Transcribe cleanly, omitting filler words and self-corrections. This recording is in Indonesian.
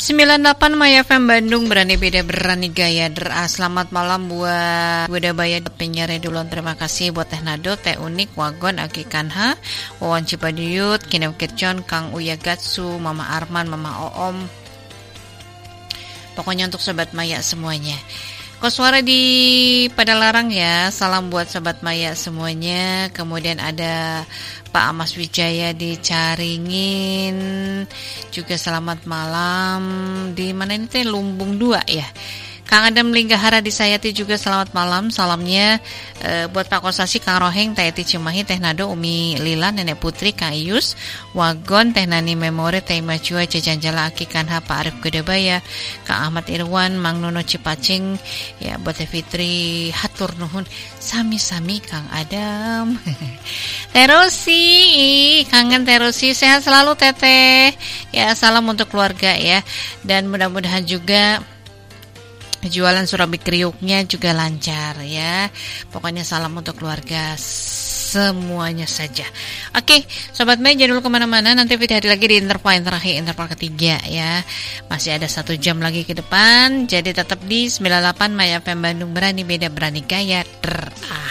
98 Maya FM Bandung, berani beda berani gaya. Selamat malam buat Wedabaya penyiar dulon. Terima kasih buat Teh Nado, Teh Unik, Wagon, Aki Kanha, Wawan Cipaduyut, Kinau Kircon, Kang Uya Gatsu, Mama Arman, Mama Oom. Pokoknya untuk Sobat Maya semuanya. Koswara di Padalarang ya, salam buat Sobat Maya semuanya. Kemudian ada Pak Amas Wijaya di Caringin, juga selamat malam. Di mana ini teh Lumbung 2 ya. Kang Adam Linggahara di Sayati juga selamat malam. Salamnya buat Pak Kosasi, Kang Roheng, Teh Eti Cimahi, Teh Nado, Umi Lila, Nenek Putri, Kang Iyus, Wagon, Teh Nani Memori, Teh Macua, Jajanjala, Aki Kanha, Pak Arif Gedebaya, Kang Ahmad Irwan, Mang Nono Cipacing, ya buat Teh Fitri, hatur nuhun, sami-sami Kang Adam. Terosi, kangen Terosi, sehat selalu Teteh. Ya, salam untuk keluarga ya. Dan mudah-mudahan juga jualan surabi kriuknya juga lancar ya. Pokoknya salam untuk keluarga semuanya saja. Oke, Sobat Maya jangan dulu kemana-mana. Nanti video hari lagi di interval terakhir, interval ketiga ya. Masih ada 1 jam lagi ke depan. Jadi tetap di 98 Maya FM Bandung, berani beda berani gaya.